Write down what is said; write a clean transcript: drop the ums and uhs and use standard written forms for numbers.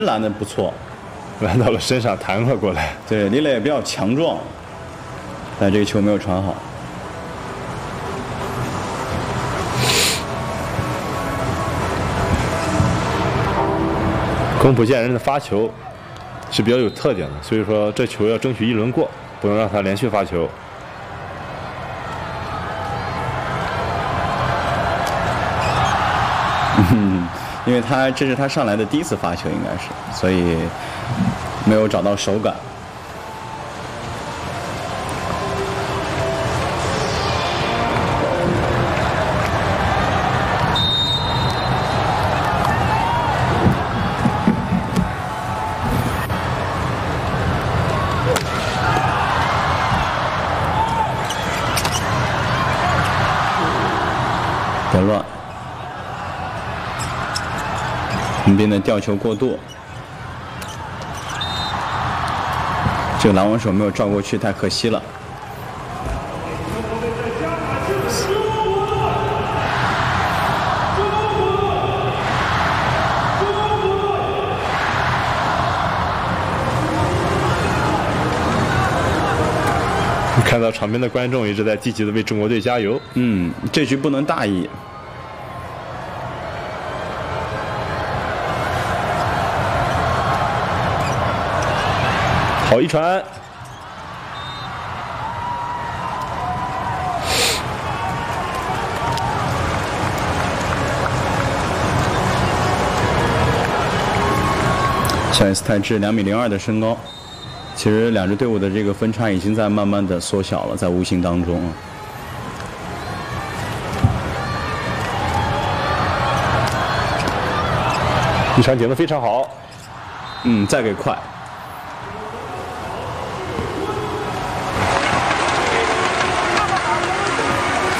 拦的不错， 拦到了身上弹了过来。 对，李磊也比较强壮，但这个球没有传好。 宫浦健人的发球是比较有特点的，所以说这球要争取一轮过，不能让他连续发球。 因为这是他上来的第一次发球，应该是，所以没有找到手感。别乱，横滨的吊球过度，这个拦网手没有照过去，太可惜了。 看到场边的观众一直在积极的为中国队加油。 这局不能大意。 好一传， 小野寺太志2.02米的身高。其实两支队伍的这个分差已经在慢慢的缩小了，在无形当中。 一传顶得非常好。 再给快。